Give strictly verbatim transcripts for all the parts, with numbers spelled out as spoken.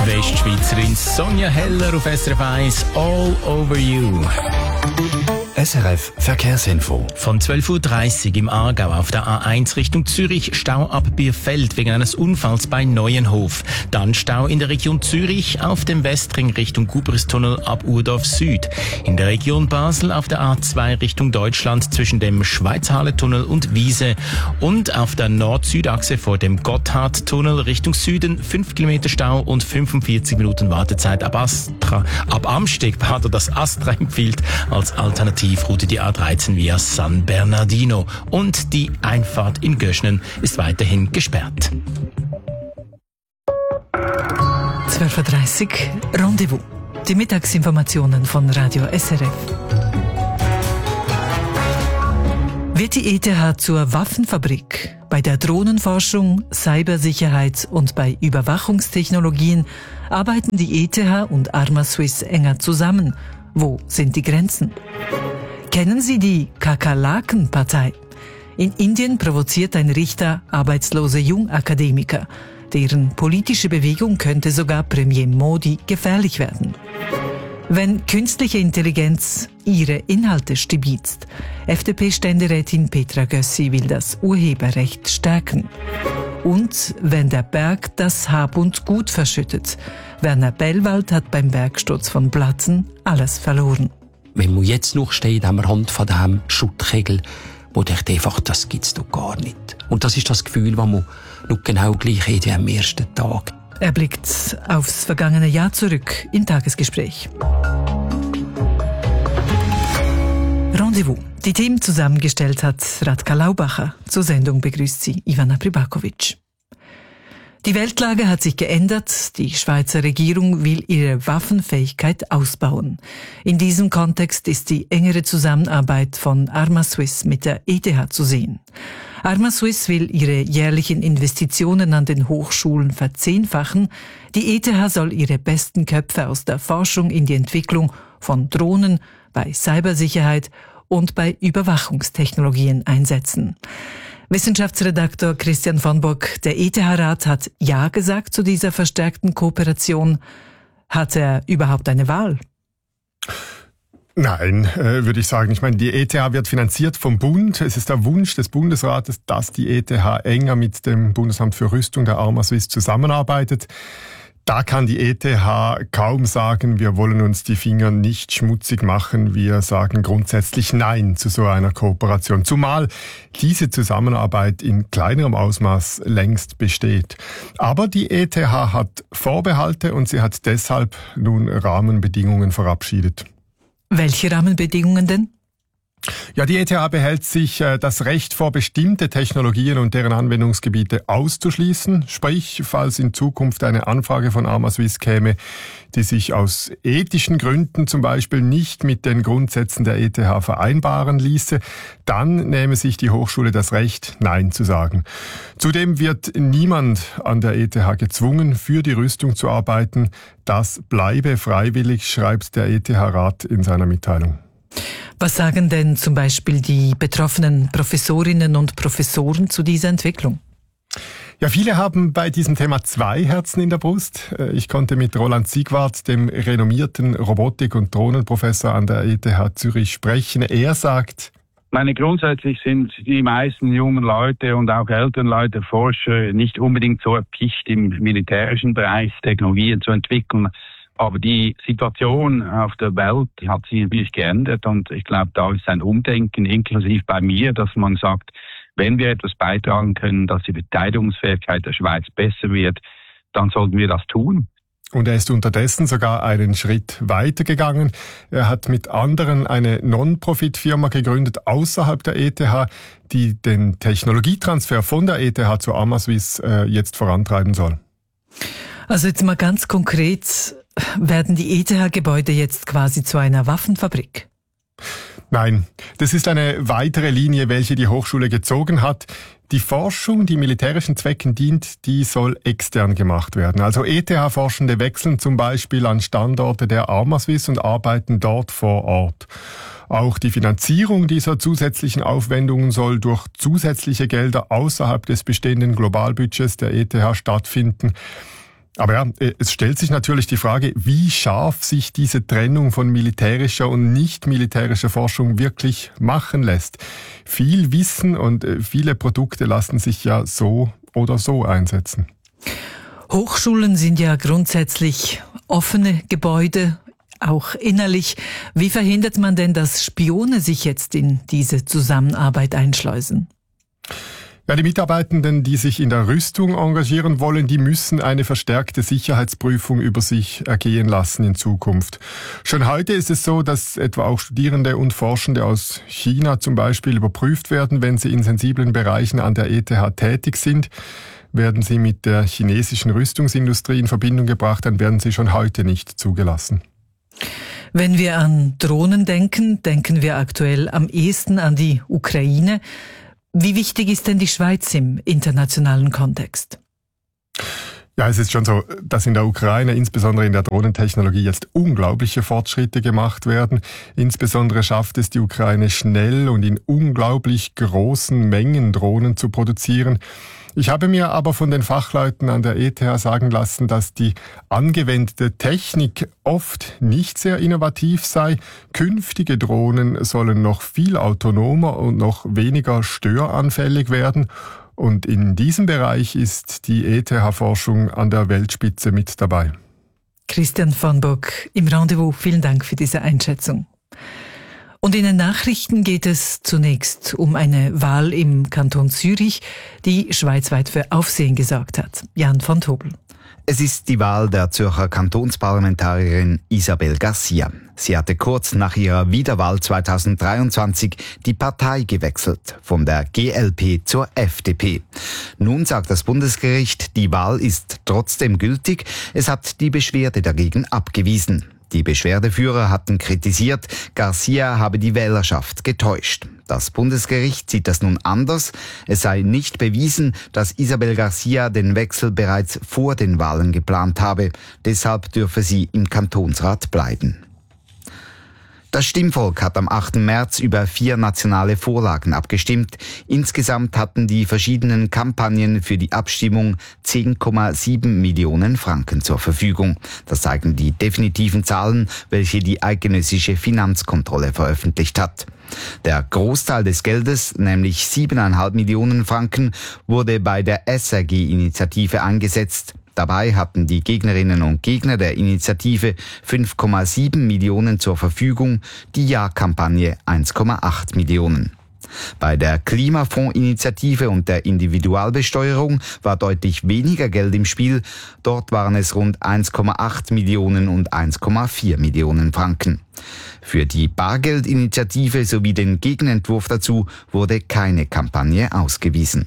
Die Westschweizerin Sonja Heller auf S R F eins, All Over You. S R F Verkehrsinfo. Von zwölf Uhr dreißig im Aargau auf der A eins Richtung Zürich, Stau ab Bierfeld wegen eines Unfalls bei Neuenhof. Dann Stau in der Region Zürich auf dem Westring Richtung Gubristunnel ab Urdorf Süd. In der Region Basel auf der A zwei Richtung Deutschland zwischen dem Schweizhalle-Tunnel und Wiese. Und auf der Nord-Süd-Achse vor dem Gotthardtunnel Richtung Süden fünf Kilometer Stau und fünfundvierzig Minuten Wartezeit ab Astra. Ab Amsteg hat er das Astra empfiehlt als Alternative. Route die A dreizehn via San Bernardino und die Einfahrt in Göschnen ist weiterhin gesperrt. zwölf Uhr dreißig Rendezvous. Die Mittagsinformationen von Radio S R F. Wird die E T H zur Waffenfabrik? Bei der Drohnenforschung, Cybersicherheit und bei Überwachungstechnologien arbeiten die E T H und Arma-Swiss enger zusammen. Wo sind die Grenzen? Kennen Sie die Kakerlaken-Partei? In Indien provoziert ein Richter arbeitslose Jungakademiker. Deren politische Bewegung könnte sogar Premier Modi gefährlich werden. Wenn künstliche Intelligenz ihre Inhalte stibitzt. F D P-Ständerätin Petra Gössi will das Urheberrecht stärken. Und wenn der Berg das Hab und Gut verschüttet. Werner Bellwald hat beim Bergsturz von Platzen alles verloren. Wenn man jetzt noch steht am Rand von diesem Schuttkegel, wo denkt einfach, das gibt's doch gar nicht. Und das ist das Gefühl, das man noch genau gleich hat wie am ersten Tag. Er blickt aufs vergangene Jahr zurück im Tagesgespräch. Rendezvous. Die Themen zusammengestellt hat Radka Laubacher. Zur Sendung begrüßt sie Ivana Pribakovic. Die Weltlage hat sich geändert. Die Schweizer Regierung will ihre Waffenfähigkeit ausbauen. In diesem Kontext ist die engere Zusammenarbeit von Arma-Swiss mit der E T H zu sehen. Arma-Swiss will ihre jährlichen Investitionen an den Hochschulen verzehnfachen. Die E T H soll ihre besten Köpfe aus der Forschung in die Entwicklung von Drohnen, bei Cybersicherheit und bei Überwachungstechnologien einsetzen. Wissenschaftsredaktor Christian von Bock, der E T H-Rat hat Ja gesagt zu dieser verstärkten Kooperation. Hat er überhaupt eine Wahl? Nein, äh, würde ich sagen. Ich meine, die E T H wird finanziert vom Bund. Es ist der Wunsch des Bundesrates, dass die E T H enger mit dem Bundesamt für Rüstung, der Arma-Swiss, zusammenarbeitet. Da kann die E T H kaum sagen, wir wollen uns die Finger nicht schmutzig machen. Wir sagen grundsätzlich Nein zu so einer Kooperation. Zumal diese Zusammenarbeit in kleinerem Ausmaß längst besteht. Aber die E T H hat Vorbehalte und sie hat deshalb nun Rahmenbedingungen verabschiedet. Welche Rahmenbedingungen denn? Ja, die E T H behält sich äh, das Recht vor, bestimmte Technologien und deren Anwendungsgebiete auszuschließen. Sprich, falls in Zukunft eine Anfrage von Arma-Swiss käme, die sich aus ethischen Gründen zum Beispiel nicht mit den Grundsätzen der E T H vereinbaren ließe, dann nehme sich die Hochschule das Recht, Nein zu sagen. Zudem wird niemand an der E T H gezwungen, für die Rüstung zu arbeiten. Das bleibe freiwillig, schreibt der E T H-Rat in seiner Mitteilung. Was sagen denn zum Beispiel die betroffenen Professorinnen und Professoren zu dieser Entwicklung? Ja, viele haben bei diesem Thema zwei Herzen in der Brust. Ich konnte mit Roland Siegwart, dem renommierten Robotik- und Drohnenprofessor an der E T H Zürich, sprechen. Er sagt: Ich meine, grundsätzlich sind die meisten jungen Leute und auch älteren Leute, Forscher, nicht unbedingt so erpicht im militärischen Bereich Technologien zu entwickeln. Aber die Situation auf der Welt, die hat sich natürlich geändert und ich glaube, da ist ein Umdenken, inklusive bei mir, dass man sagt, wenn wir etwas beitragen können, dass die Verteidigungsfähigkeit der Schweiz besser wird, dann sollten wir das tun. Und er ist unterdessen sogar einen Schritt weitergegangen. Er hat mit anderen eine Non-Profit-Firma gegründet außerhalb der E T H, die den Technologietransfer von der E T H zur Arma-Swiss äh, jetzt vorantreiben soll. Also jetzt mal ganz konkret, werden die E T H-Gebäude jetzt quasi zu einer Waffenfabrik? Nein, das ist eine weitere Linie, welche die Hochschule gezogen hat. Die Forschung, die militärischen Zwecken dient, die soll extern gemacht werden. Also E T H-Forschende wechseln zum Beispiel an Standorte der Arma-Swiss und arbeiten dort vor Ort. Auch die Finanzierung dieser zusätzlichen Aufwendungen soll durch zusätzliche Gelder außerhalb des bestehenden Globalbudgets der E T H stattfinden. Aber ja, es stellt sich natürlich die Frage, wie scharf sich diese Trennung von militärischer und nicht militärischer Forschung wirklich machen lässt. Viel Wissen und viele Produkte lassen sich ja so oder so einsetzen. Hochschulen sind ja grundsätzlich offene Gebäude, auch innerlich. Wie verhindert man denn, dass Spione sich jetzt in diese Zusammenarbeit einschleusen? Ja, die Mitarbeitenden, die sich in der Rüstung engagieren wollen, die müssen eine verstärkte Sicherheitsprüfung über sich ergehen lassen in Zukunft. Schon heute ist es so, dass etwa auch Studierende und Forschende aus China zum Beispiel überprüft werden, wenn sie in sensiblen Bereichen an der E T H tätig sind. Werden sie mit der chinesischen Rüstungsindustrie in Verbindung gebracht, dann werden sie schon heute nicht zugelassen. Wenn wir an Drohnen denken, denken wir aktuell am ehesten an die Ukraine. Wie wichtig ist denn die Schweiz im internationalen Kontext? Ja, es ist schon so, dass in der Ukraine, insbesondere in der Drohnentechnologie, jetzt unglaubliche Fortschritte gemacht werden. Insbesondere schafft es die Ukraine schnell und in unglaublich großen Mengen Drohnen zu produzieren. Ich habe mir aber von den Fachleuten an der E T H sagen lassen, dass die angewendete Technik oft nicht sehr innovativ sei. Künftige Drohnen sollen noch viel autonomer und noch weniger störanfällig werden. Und in diesem Bereich ist die E T H-Forschung an der Weltspitze mit dabei. Christian von Bock im Rendezvous, vielen Dank für diese Einschätzung. Und in den Nachrichten geht es zunächst um eine Wahl im Kanton Zürich, die schweizweit für Aufsehen gesorgt hat. Jan von Tobel. Es ist die Wahl der Zürcher Kantonsparlamentarierin Isabel Garcia. Sie hatte kurz nach ihrer Wiederwahl zweitausenddreiundzwanzig die Partei gewechselt, von der G L P zur F D P. Nun sagt das Bundesgericht, die Wahl ist trotzdem gültig. Es hat die Beschwerde dagegen abgewiesen. Die Beschwerdeführer hatten kritisiert, Garcia habe die Wählerschaft getäuscht. Das Bundesgericht sieht das nun anders. Es sei nicht bewiesen, dass Isabel Garcia den Wechsel bereits vor den Wahlen geplant habe. Deshalb dürfe sie im Kantonsrat bleiben. Das Stimmvolk hat am achten März über vier nationale Vorlagen abgestimmt. Insgesamt hatten die verschiedenen Kampagnen für die Abstimmung zehn Komma sieben Millionen Franken zur Verfügung. Das zeigen die definitiven Zahlen, welche die eidgenössische Finanzkontrolle veröffentlicht hat. Der Großteil des Geldes, nämlich sieben Komma fünf Millionen Franken, wurde bei der S R G-Initiative eingesetzt. Dabei hatten die Gegnerinnen und Gegner der Initiative fünf Komma sieben Millionen zur Verfügung, die Ja-Kampagne eins Komma acht Millionen. Bei der Klimafonds-Initiative und der Individualbesteuerung war deutlich weniger Geld im Spiel. Dort waren es rund eins Komma acht Millionen und eins Komma vier Millionen Franken. Für die Bargeldinitiative sowie den Gegenentwurf dazu wurde keine Kampagne ausgewiesen.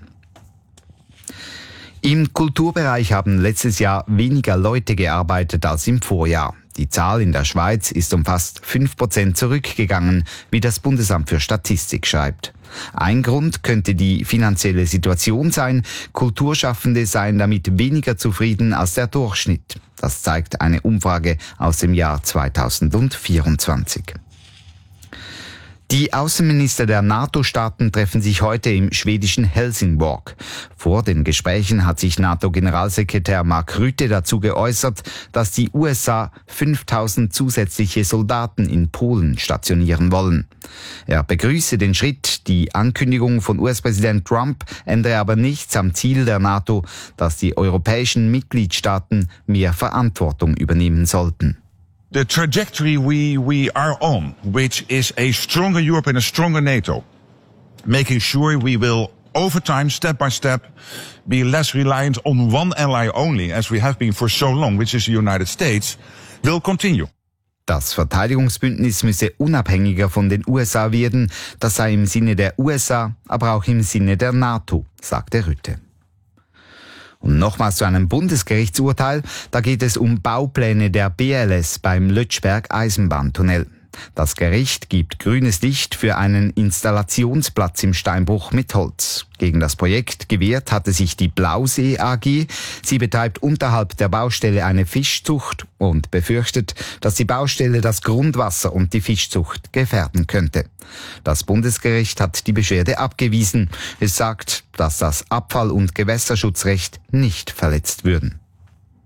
Im Kulturbereich haben letztes Jahr weniger Leute gearbeitet als im Vorjahr. Die Zahl in der Schweiz ist um fast fünf Prozent zurückgegangen, wie das Bundesamt für Statistik schreibt. Ein Grund könnte die finanzielle Situation sein. Kulturschaffende seien damit weniger zufrieden als der Durchschnitt. Das zeigt eine Umfrage aus dem Jahr zweitausendvierundzwanzig. Die Außenminister der NATO-Staaten treffen sich heute im schwedischen Helsingborg. Vor den Gesprächen hat sich NATO-Generalsekretär Mark Rutte dazu geäußert, dass die U S A fünftausend zusätzliche Soldaten in Polen stationieren wollen. Er begrüße den Schritt. Die Ankündigung von U S-Präsident Trump ändere aber nichts am Ziel der NATO, dass die europäischen Mitgliedstaaten mehr Verantwortung übernehmen sollten. The trajectory we, we are on, which is a stronger Europe and a stronger NATO, making sure we will, over time, step by step, be less reliant on one ally only, as we have been for so long, which is the United States, will continue. Das Verteidigungsbündnis müsse unabhängiger von den U S A werden. Das sei im Sinne der U S A, aber auch im Sinne der NATO, sagte Rutte. Und nochmals zu einem Bundesgerichtsurteil, da geht es um Baupläne der B L S beim Lötschberg-Eisenbahntunnel. Das Gericht gibt grünes Licht für einen Installationsplatz im Steinbruch mit Holz. Gegen das Projekt gewehrt hatte sich die Blausee A G. Sie betreibt unterhalb der Baustelle eine Fischzucht und befürchtet, dass die Baustelle das Grundwasser und die Fischzucht gefährden könnte. Das Bundesgericht hat die Beschwerde abgewiesen. Es sagt, dass das Abfall- und Gewässerschutzrecht nicht verletzt würden.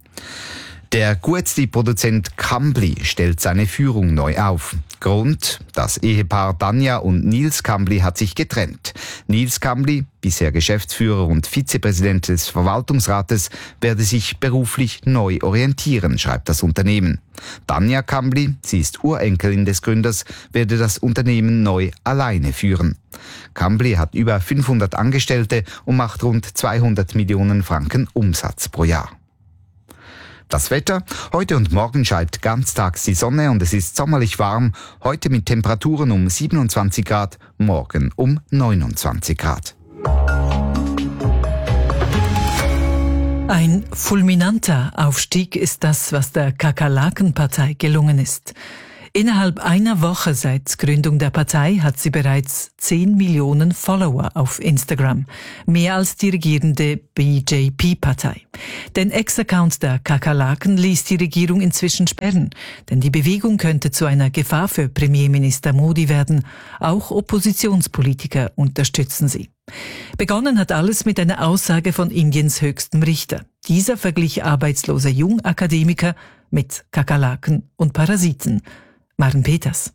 Der Guetzli-Produzent Cambly stellt seine Führung neu auf. Grund: Das Ehepaar Danja und Nils Cambly hat sich getrennt. Nils Cambly, bisher Geschäftsführer und Vizepräsident des Verwaltungsrates, werde sich beruflich neu orientieren, schreibt das Unternehmen. Danja Cambly, sie ist Urenkelin des Gründers, werde das Unternehmen neu alleine führen. Cambly hat über fünfhundert Angestellte und macht rund zweihundert Millionen Franken Umsatz pro Jahr. Das Wetter: Heute und morgen scheint ganztags die Sonne und es ist sommerlich warm. Heute mit Temperaturen um siebenundzwanzig Grad, morgen um neunundzwanzig Grad. Ein fulminanter Aufstieg ist das, was der Kakerlaken-Partei gelungen ist. Innerhalb einer Woche seit Gründung der Partei hat sie bereits zehn Millionen Follower auf Instagram. Mehr als die regierende B J P-Partei. Den Ex-Account der Kakerlaken ließ die Regierung inzwischen sperren. Denn die Bewegung könnte zu einer Gefahr für Premierminister Modi werden. Auch Oppositionspolitiker unterstützen sie. Begonnen hat alles mit einer Aussage von Indiens höchstem Richter. Dieser verglich arbeitslose Jungakademiker mit Kakerlaken und Parasiten. Maren Peters.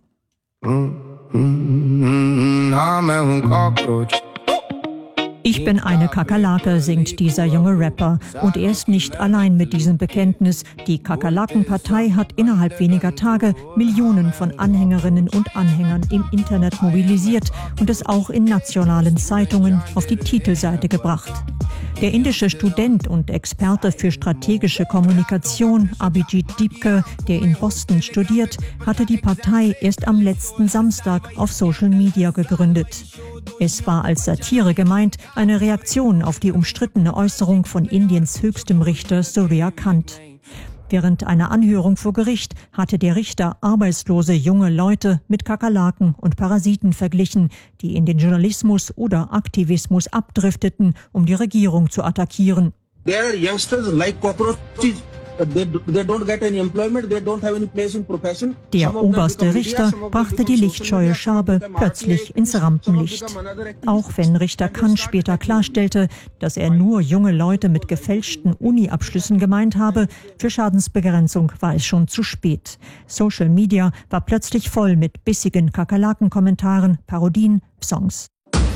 Ich bin eine Kakerlake, singt dieser junge Rapper. Und er ist nicht allein mit diesem Bekenntnis. Die Kakerlaken-Partei hat innerhalb weniger Tage Millionen von Anhängerinnen und Anhängern im Internet mobilisiert und es auch in nationalen Zeitungen auf die Titelseite gebracht. Der indische Student und Experte für strategische Kommunikation Abhijit Dipke, der in Boston studiert, hatte die Partei erst am letzten Samstag auf Social Media gegründet. Es war als Satire gemeint, eine Reaktion auf die umstrittene Äußerung von Indiens höchstem Richter Surya Kant. Während einer Anhörung vor Gericht hatte der Richter arbeitslose junge Leute mit Kakerlaken und Parasiten verglichen, die in den Journalismus oder Aktivismus abdrifteten, um die Regierung zu attackieren. There are youngsters like cockroaches. They, they don't get any employment, they don't have any place in profession. Der oberste Richter brachte die lichtscheue Schabe plötzlich ins Rampenlicht. Auch wenn Richter Kant später klarstellte, dass er nur junge Leute mit gefälschten Uni-Abschlüssen gemeint habe, für Schadensbegrenzung war es schon zu spät. Social Media war plötzlich voll mit bissigen Kakerlaken-Kommentaren, Parodien, Songs.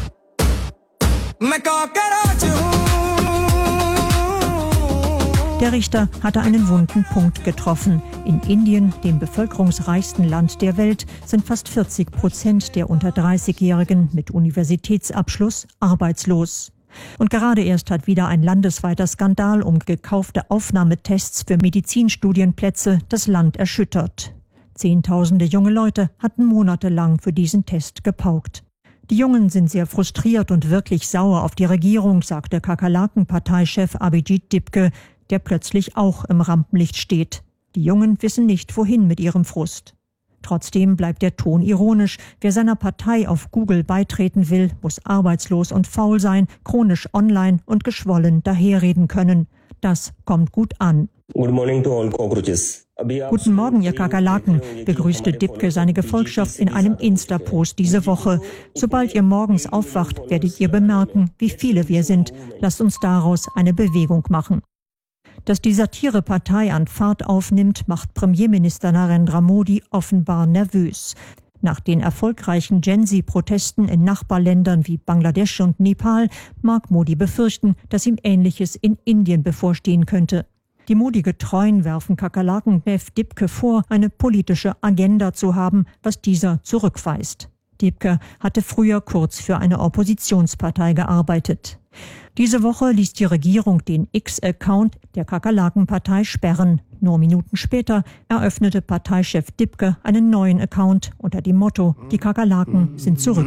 Der Richter hatte einen wunden Punkt getroffen. In Indien, dem bevölkerungsreichsten Land der Welt, sind fast vierzig Prozent der unter dreißigjährigen mit Universitätsabschluss arbeitslos. Und gerade erst hat wieder ein landesweiter Skandal um gekaufte Aufnahmetests für Medizinstudienplätze das Land erschüttert. Zehntausende junge Leute hatten monatelang für diesen Test gepaukt. Die Jungen sind sehr frustriert und wirklich sauer auf die Regierung, sagte Kakerlaken-Parteichef Abhijit Dipke, der plötzlich auch im Rampenlicht steht. Die Jungen wissen nicht, wohin mit ihrem Frust. Trotzdem bleibt der Ton ironisch. Wer seiner Partei auf Google beitreten will, muss arbeitslos und faul sein, chronisch online und geschwollen daherreden können. Das kommt gut an. Good morning to all cockroaches. Guten Morgen, ihr Kakerlaken, begrüßte Dipke seine Gefolgschaft in einem Insta-Post diese Woche. Sobald ihr morgens aufwacht, werdet ihr bemerken, wie viele wir sind. Lasst uns daraus eine Bewegung machen. Dass die Satirepartei an Fahrt aufnimmt, macht Premierminister Narendra Modi offenbar nervös. Nach den erfolgreichen Gen-Z-Protesten in Nachbarländern wie Bangladesch und Nepal mag Modi befürchten, dass ihm Ähnliches in Indien bevorstehen könnte. Die Modi-Getreuen werfen Kakerlaken-Chef Dipke vor, eine politische Agenda zu haben, was dieser zurückweist. Dipke hatte früher kurz für eine Oppositionspartei gearbeitet. Diese Woche ließ die Regierung den X-Account der Kakerlaken-Partei sperren. Nur Minuten später eröffnete Parteichef Dipke einen neuen Account unter dem Motto: Die Kakerlaken sind zurück.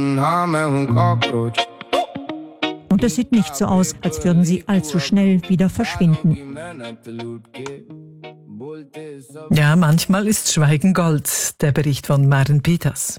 Und es sieht nicht so aus, als würden sie allzu schnell wieder verschwinden. Ja, manchmal ist Schweigen Gold. Der Bericht von Maren Peters.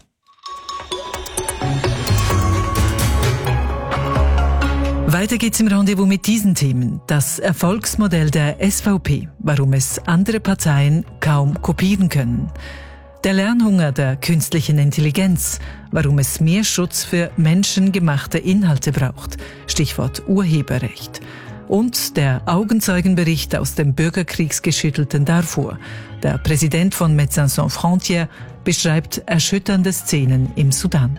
Weiter geht's im Rendezvous mit diesen Themen. Das Erfolgsmodell der S V P, warum es andere Parteien kaum kopieren können. Der Lernhunger der künstlichen Intelligenz, warum es mehr Schutz für menschengemachte Inhalte braucht. Stichwort Urheberrecht. Und der Augenzeugenbericht aus dem bürgerkriegsgeschüttelten Darfur. Der Präsident von Médecins Sans Frontières beschreibt erschütternde Szenen im Sudan.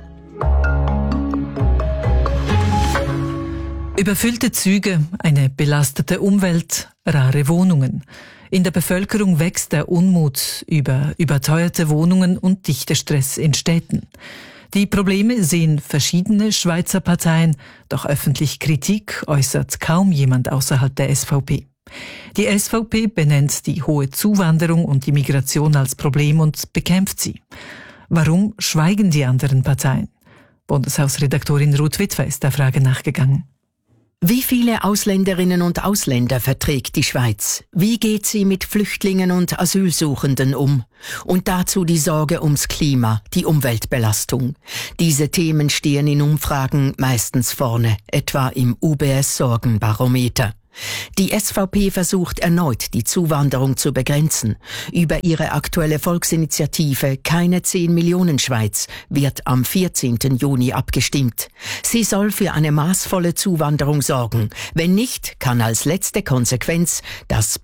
Überfüllte Züge, eine belastete Umwelt, rare Wohnungen. In der Bevölkerung wächst der Unmut über überteuerte Wohnungen und Dichtestress in Städten. Die Probleme sehen verschiedene Schweizer Parteien, doch öffentlich Kritik äußert kaum jemand außerhalb der S V P. Die S V P benennt die hohe Zuwanderung und die Migration als Problem und bekämpft sie. Warum schweigen die anderen Parteien? Bundeshausredaktorin Ruth Witwer ist der Frage nachgegangen. Wie viele Ausländerinnen und Ausländer verträgt die Schweiz? Wie geht sie mit Flüchtlingen und Asylsuchenden um? Und dazu die Sorge ums Klima, die Umweltbelastung. Diese Themen stehen in Umfragen meistens vorne, etwa im U B S-Sorgenbarometer. Die S V P versucht erneut, die Zuwanderung zu begrenzen. Über ihre aktuelle Volksinitiative Keine zehn Millionen Schweiz wird am vierzehnten Juni abgestimmt. Sie soll für eine maßvolle Zuwanderung sorgen. Wenn nicht, kann als letzte Konsequenz das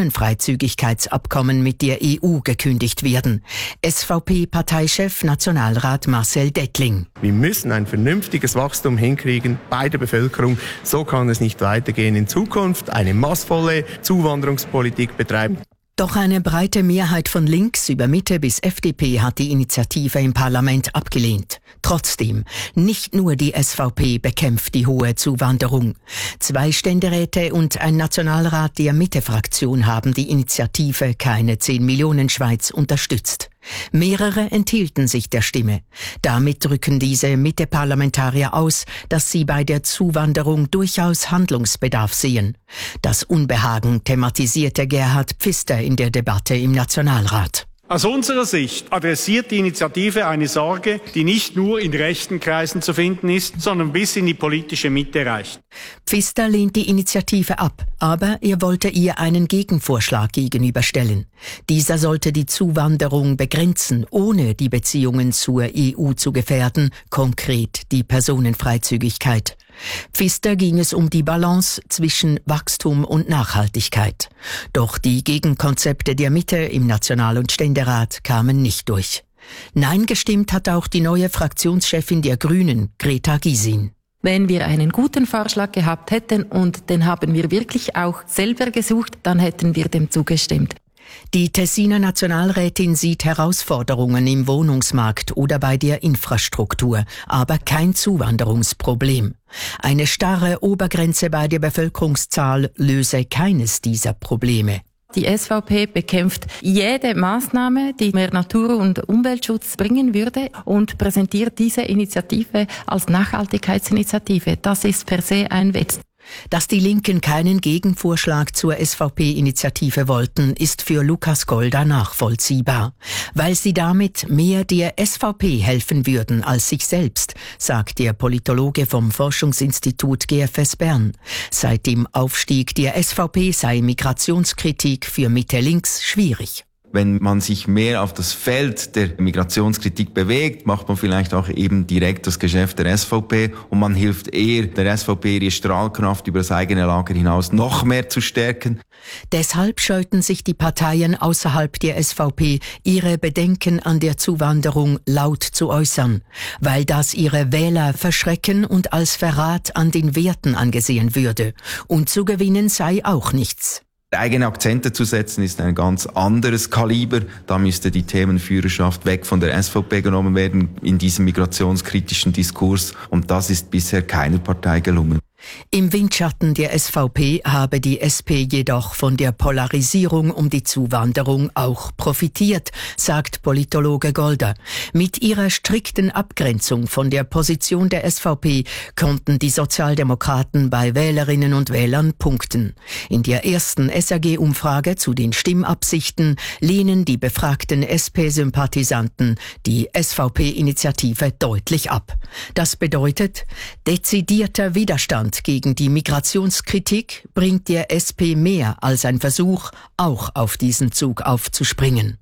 Personenfreizügigkeitsabkommen mit der E U gekündigt werden. S V P-Parteichef Nationalrat Marcel Dettling. Wir müssen ein vernünftiges Wachstum hinkriegen bei der Bevölkerung. So kann es nicht weitergehen in Zukunft. Eine maßvolle Zuwanderungspolitik betreiben. Doch eine breite Mehrheit von links über Mitte bis F D P hat die Initiative im Parlament abgelehnt. Trotzdem, nicht nur die S V P bekämpft die hohe Zuwanderung. Zwei Ständeräte und ein Nationalrat der Mitte-Fraktion haben die Initiative Keine zehn Millionen Schweiz unterstützt. Mehrere enthielten sich der Stimme. Damit drücken diese Mitte-Parlamentarier aus, dass sie bei der Zuwanderung durchaus Handlungsbedarf sehen. Das Unbehagen thematisierte Gerhard Pfister in der Debatte im Nationalrat. Aus unserer Sicht adressiert die Initiative eine Sorge, die nicht nur in rechten Kreisen zu finden ist, sondern bis in die politische Mitte reicht. Pfister lehnt die Initiative ab, aber er wollte ihr einen Gegenvorschlag gegenüberstellen. Dieser sollte die Zuwanderung begrenzen, ohne die Beziehungen zur E U zu gefährden, konkret die Personenfreizügigkeit. Pfister ging es um die Balance zwischen Wachstum und Nachhaltigkeit. Doch die Gegenkonzepte der Mitte im National- und Ständerat kamen nicht durch. Nein gestimmt hat auch die neue Fraktionschefin der Grünen, Greta Gysin. Wenn wir einen guten Vorschlag gehabt hätten und den haben wir wirklich auch selber gesucht, dann hätten wir dem zugestimmt. Die Tessiner Nationalrätin sieht Herausforderungen im Wohnungsmarkt oder bei der Infrastruktur, aber kein Zuwanderungsproblem. Eine starre Obergrenze bei der Bevölkerungszahl löse keines dieser Probleme. Die S V P bekämpft jede Maßnahme, die mehr Natur- und Umweltschutz bringen würde und präsentiert diese Initiative als Nachhaltigkeitsinitiative. Das ist per se ein Witz. Dass die Linken keinen Gegenvorschlag zur S V P-Initiative wollten, ist für Lukas Golda nachvollziehbar. Weil sie damit mehr der S V P helfen würden als sich selbst, sagt der Politologe vom Forschungsinstitut G F S Bern. Seit dem Aufstieg der S V P sei Migrationskritik für Mitte-Links schwierig. Wenn man sich mehr auf das Feld der Migrationskritik bewegt, macht man vielleicht auch eben direkt das Geschäft der S V P und man hilft eher der S V P, ihre Strahlkraft über das eigene Lager hinaus noch mehr zu stärken. Deshalb scheuten sich die Parteien außerhalb der S V P, ihre Bedenken an der Zuwanderung laut zu äußern, weil das ihre Wähler verschrecken und als Verrat an den Werten angesehen würde. Und zu gewinnen sei auch nichts. Eigene Akzente zu setzen ist ein ganz anderes Kaliber. Da müsste die Themenführerschaft weg von der S V P genommen werden in diesem migrationskritischen Diskurs. Und das ist bisher keiner Partei gelungen. Im Windschatten der S V P habe die S P jedoch von der Polarisierung um die Zuwanderung auch profitiert, sagt Politologe Golda. Mit ihrer strikten Abgrenzung von der Position der S V P konnten die Sozialdemokraten bei Wählerinnen und Wählern punkten. In der ersten S R G-Umfrage zu den Stimmabsichten lehnen die befragten S P-Sympathisanten die S V P-Initiative deutlich ab. Das bedeutet, dezidierter Widerstand gegen die Migrationskritik bringt der S P mehr als ein Versuch, auch auf diesen Zug aufzuspringen.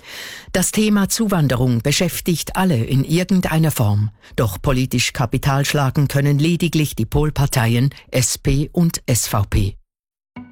Das Thema Zuwanderung beschäftigt alle in irgendeiner Form. Doch politisch Kapital schlagen können lediglich die Polparteien S P und S V P.